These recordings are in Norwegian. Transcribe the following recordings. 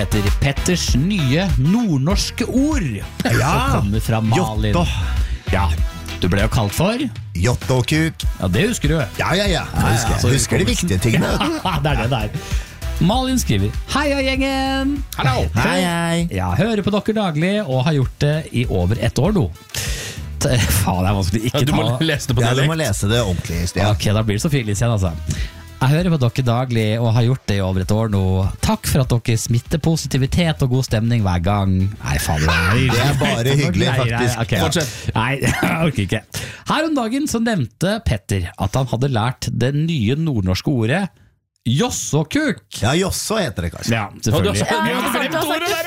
heter Petters nye nordnorske ord. Ja, som kommer fra Malin. Jotto. Ja, du ble jo kalt for Jottokuk. Ja, det husker du. Ja, husker de viktige tingene. Det er det der. Malin skriver: Heia gjengen. Hallo. Hei. Jeg hører på dere daglig og har gjort det i over 1 år nå. Faen, det er vanskelig ikke Du må lese det på Ja, du dialekt. må lese det ordentlig, Stian. Ok, da blir det så fint igjen, altså. Jeg hører på dere daglig og har gjort det i over 1 år nå. Takk for at dere smitter positivitet og god stemning hver gang. Nei, faen, Det er bare hyggelig, faktisk. Okay. Fortsett. Nei, jeg orker ikke. Her om dagen så nevnte Petter at han hadde lært det nye nordnorske ordet jossokuk. Ja, Josso heter det kanskje. Ja, selvfølgelig. Du hadde glemt ordet der.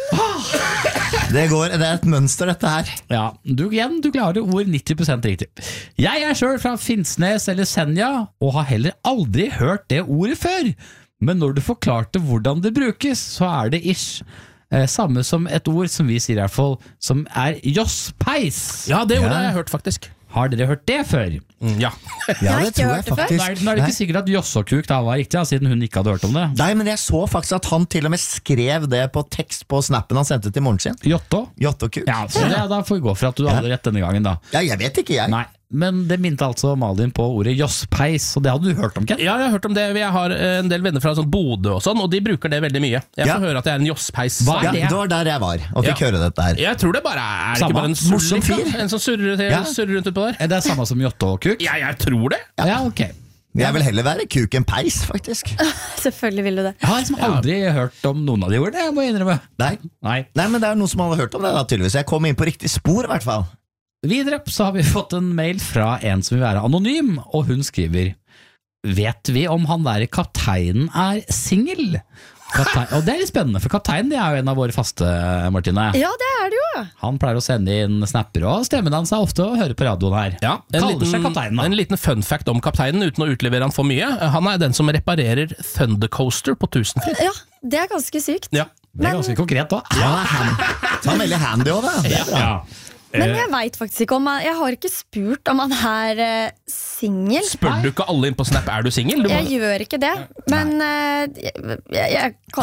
Det er et mønster, dette her. Ja, du klarer ord 90% riktig. Jeg er selv fra Finnsnes eller Senja, og har heller aldri hørt det ordet før. Men når du forklarte hvordan det brukes, så er det ish. Samme som et ord som vi sier i hvert fall, som er josspeis. Ja, det ordet har jeg hørt faktisk. Har dere hørt det før? Ja. Ja, har det ikke tror hørt jeg det før. faktisk. Nå er det ikke sikkert at jossokuk da var riktig, siden hun ikke hadde hørt om det. Nei, men jeg så faktisk at han til og med skrev det på tekst på snappen han sendte til moren sin. Jotto? Jottokuk. Ja, så da får vi gå for at du hadde rett denne gangen da. Ja, jeg vet ikke, jeg. Nei, men det minte altså Malin på ordet josspeis, og det hadde du hørt om, Ken? Ja, jeg har hørt om det. Jeg har en del venner fra sånn Bodø og sånn, og de bruker det veldig mye. Jeg får Ja. høre at det er en josspeis. Hva er Ja, det? det var der jeg var, og fikk Ja. høre dette her. Jeg tror det bare er Samme. ikke bare en Morsom surr, fyr. en som surrer, Ja. surrer rundt utpå der. Er det samme som jottokuk? Ja, jeg tror det. Ja, ok. Jeg vil heller være kuk enn peis, faktisk. Selvfølgelig vil du det. Jeg har liksom aldri hørt om noen av de ordene, jeg må innrømme. Nei. Nei. Nei, men det er noen som hadde hørt om det da, tydeligvis. Jeg kom inn på riktig spor, i hvert fall. Videre så har vi fått en mail fra en som vil være anonym, og hun skriver: Vet vi om han der kapteinen er singel? Og det er litt spennende, for kapteinen det er jo en av våre faste, Martine. Ja, det er det jo. Han pleier å sende inn snapper, og stemmen hans er ofte å høre på radioen her. Ja, Kaller seg kapteinen, da. en liten fun fact om kapteinen, uten å utlevere han for mye. Han er den som reparerer Thundercoaster på Tusenfryd. Ja, det er ganske sykt. Ja. Det er ganske konkret da. Så han er veldig handy også, da. Det er bra. Ja. Men jeg vet faktisk ikke om jeg har ikke spurt om han er singel. Spør du ikke alle inn på Snap er du singel? Jeg gjør ikke det, men jeg kan